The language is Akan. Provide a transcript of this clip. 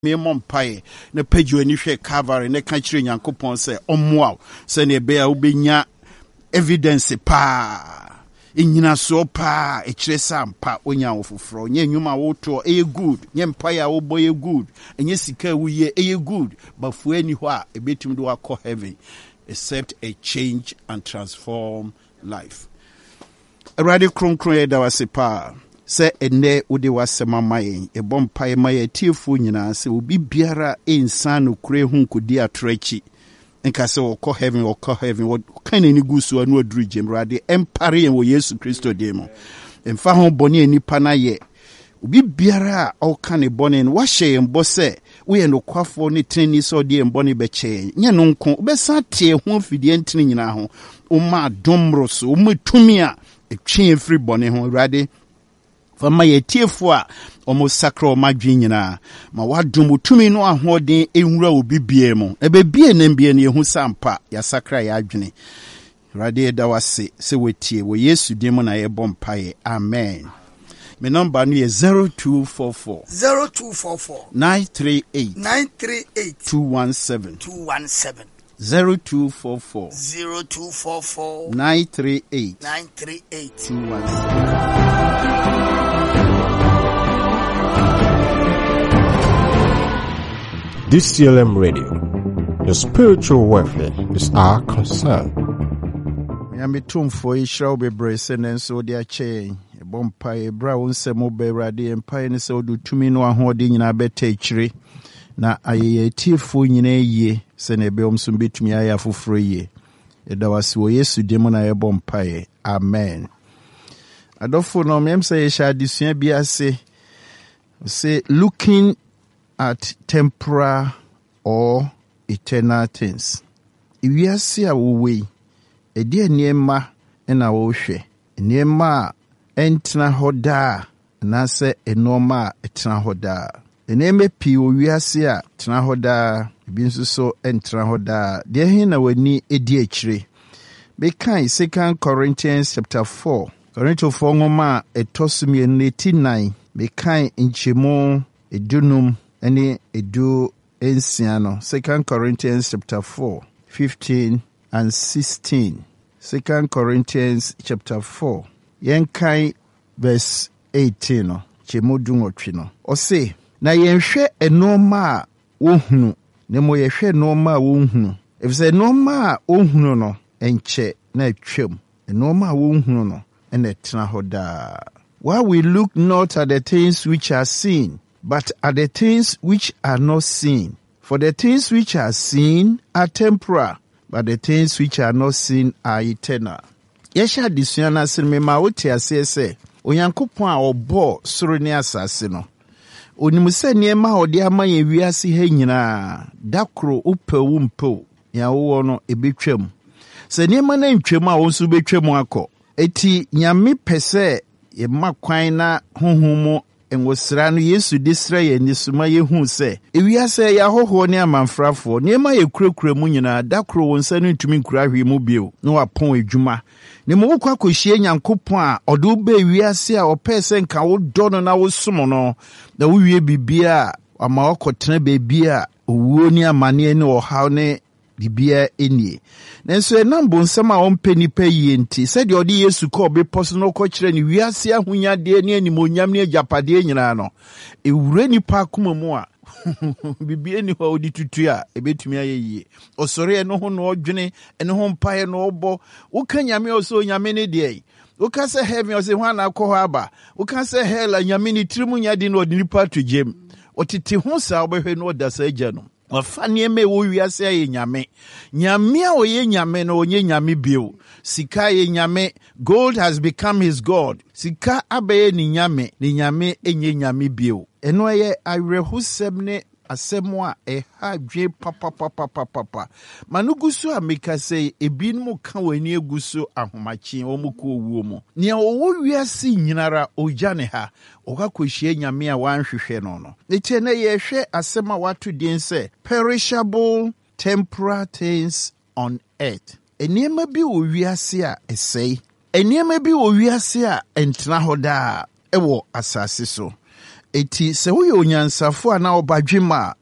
me mompae na page wani hwe Calvary na ka kire Nyankopɔn sɛ ɔmmoa sɛ ne be a wobenya evidence pa inyina so pa ekire sampa onya wofoforo nye nwuma woto good nye mpae a wo boy good enye sika wuye good but fu ani ho a ebetim do akɔ heaven except a change and transform life. Awurade kronkron yɛ da wase pa sɛ ene wode wasɛma mayen e bompae maye tiefo nyina sɛ obi biara ensan no kure hu nkodi atoraki nka sɛ wɔkɔ heaven wɔka n'ani gu so anu aduru gyem Awurade empare yɛn wɔ Yesu Kristo de mu emfa ho bɔne nipa na yɛ obi biara a ɔka ne bɔne no wahyɛ yɛn bɔ sɛ woyɛ no kwafo ne treni sɛ ɔde yɛn bɔne bɛkyɛ nyɛ no nko wobɛsa tie ho afidie ntene nyina ho woma adomro so woma tumi a ɛtwe free bɔne ho Awurade fama yɛ tiefo a ɔmo sakra ɔma dwen nyina ma wadom tumi no ahoɔden enwura obi bie mu ebebie na mbie ne ehu sampa ya sakra ya adwene Awurade da wase sɛ wetie wɔ Yesu dim na yɛ bɔ mpae amen. My number is 0244 938 217 0244 938 217. DCLM Radio. Your spiritual welfare is our concern. Yami tumfo ishra obebre senenso de ache bompae bra wonsemo bewrade empae ne se odu tumi no ahode nyina beta ekire na ayeye tiefo nyina yie se na ebe omso betumi aya foforo yie edawase wo Yesu dim na ye bompae amen. Adofo no mem se ye sha disua bi ase say looking at temporal or eternal things. Iwiase a wo wei edi eniema na wo hwe eniema entna hoda na se enoma etna hoda eneme pi owiase a tna hoda bi nso so entna hoda de hin na wani edi akire be kan 2 Corinthians chapter 4 Corinthians 4 ngoma etosum 89 be kan nchemu edunum ene edu ensiano 2 Corinthians chapter 4 15 and 16. 2 Corinthians chapter 4 yenkai verse 18 no chemodunotwe no ose na yenhwe enoma a wohunu ne mo yehwe enoma a wohunu efise enoma a wohunu no enche na atwam enoma a wohunu no ene tena hoda. While we look not at the things which are seen, but at the things which are not seen. For the things which are seen are temporal, but the things which are not seen are eternal. Yesha disuana sinmema wote asese Onyankopɔn a ɔbɔ soro ne asase no onimu sɛ nneɛma a ɔde ama yɛn wiase ha nyinaa dakoro upewu mpew ya wo no ebetwam sɛ nneɛma na ntwam a wonso betwam akɔ eti nyame pɛsɛ yɛma kwan na honhom enwosra no Yesu disra yɛ nisuma yehu sɛ ewiase ya hoho ne amanfrafo nneɛma yɛ kurakura mu nyinaa dakoro wonsa no ntumi nkura hwe mu bio no apon adwuma ne mo kwa kohie Nyankopɔn a ɔde wo ba wiase a ɔpɛ sɛ nka wo dɔ no na wo som no na wo wie bibia ama ɔkɔtena beebi a owuo ne amane ne ɔhaw ne bibia enie nanso enam bonsam a ɔmpɛ nipa yie nti sɛdeɛ ɔde Yesu kɔ bepɔso no kɔkyerɛ ne wiase ahonyade ne animonyam ne agyapade nyinaa no ewure nipa akoma mu a bibia ni hɔ odi tutu a ebetumi ayɛ yie ɔsɔre no ho no ɔdwene ene ho mpae no ɔbɔ woka nyame ɔsɔ nyame ne deɛ woka sɛ heaven ɔsɛ ho ana akɔ hɔ aba woka sɛ hell nyame ne tirimu nyade no ɔde nipa to gyem ɔtete ho saa ɔbɛhwɛ no ɔda saa agya no wafa nneɛma ɛwɔ wiase ayɛ nyame nyame a ɔyɛ nyame no ɔnyɛ nyame bio sika yɛ nyame gold has become his god sika abɛyɛ ne nyame ɛnyɛ nyame bio ɛno ɛyɛ awerɛhosɛm ne asɛm a ɛha dwe papa manuguso a meka sɛ ebinom ka wani aguso ahomakye ɔmo kɔ owuo mu nea ɔwɔ wiase nyinara ɔgya ne ha ɔkakɔhyia nyame a wanhwehwɛ no no ɛkyɛ na yɛhwɛ asɛm a wato den sɛ perishable temporal things on earth nneɛma bi wɔ wiase a ɛsɛe nneɛma bi wɔ wiase a ɛntena hɔ daa ɛwɔ asase so eti sɛ woyɛ onyansafo a na ɔbadwema